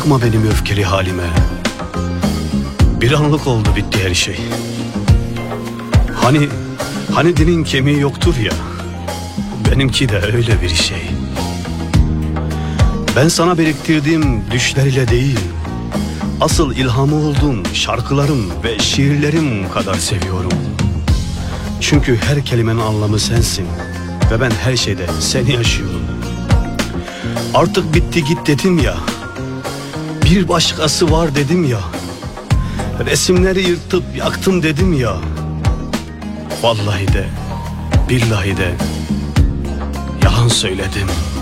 Bakma benim öfkeli halime. Bir anlık oldu bitti her şey. Hani dilin kemiği yoktur ya. Benimki de öyle bir şey. Ben sana biriktirdiğim düşleriyle değil, asıl ilhamı olduğum şarkılarım ve şiirlerim kadar seviyorum. Çünkü her kelimenin anlamı sensin ve ben her şeyde seni yaşıyorum. Artık bitti git dedim ya, bir başkası var dedim ya, resimleri yırtıp yaktım dedim ya. Vallahi de billahi de yalan söyledim.